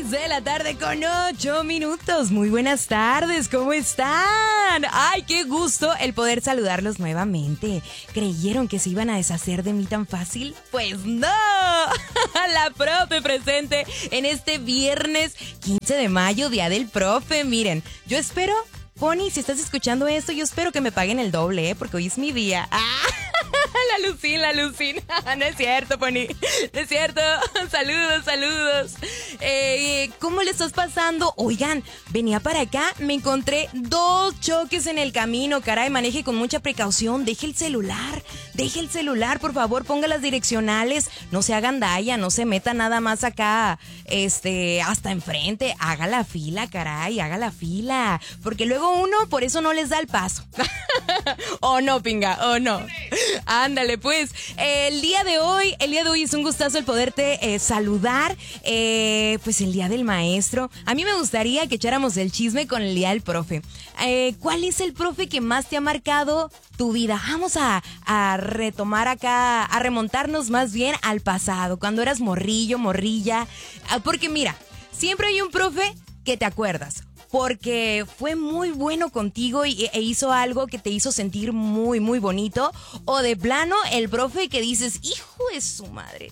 6:08 p.m. Muy buenas tardes, ¿cómo están? ¡Ay, qué gusto el poder saludarlos nuevamente! ¿Creyeron que se iban a deshacer de mí tan fácil? ¡Pues no! La profe presente en este viernes 15 de mayo, Día del Profe. Miren, yo espero, Pony, si estás escuchando esto, yo espero que me paguen el doble, porque hoy es mi día. ¡Ah! La Lucín. No es cierto, Pony. No es cierto. Saludos. ¿Cómo le estás pasando? Oigan, venía para acá, me encontré 2 choques en el camino. Caray, maneje con mucha precaución. Deje el celular, por favor, ponga las direccionales. No se hagan daya, no se meta nada más acá, hasta enfrente. Haga la fila, caray, haga la fila. Porque luego uno, por eso no les da el paso. ¿O no, pinga? ¿O no? Ándale, pues, el día de hoy es un gustazo el poderte saludar, pues el día del maestro. A mí me gustaría que echáramos el chisme con el día del profe. ¿Cuál es el profe que más te ha marcado tu vida? Vamos a retomar acá, a remontarnos más bien al pasado, cuando eras morrillo, morrilla. Porque mira, siempre hay un profe que te acuerdas, porque fue muy bueno contigo e hizo algo que te hizo sentir muy, muy bonito. O de plano, el profe que dices, hijo de su madre.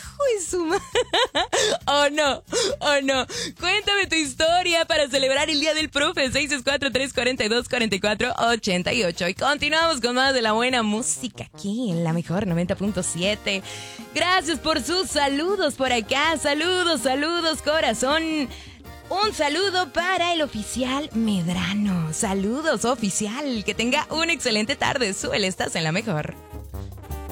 ¿O no? Cuéntame tu historia para celebrar el Día del Profe. 664-342-4488. Y continuamos con más de la buena música aquí en la mejor 90.7. Gracias por sus saludos por acá. Saludos, corazón. Un saludo para el oficial Medrano. Saludos, oficial. Que tenga una excelente tarde. Estás en la mejor.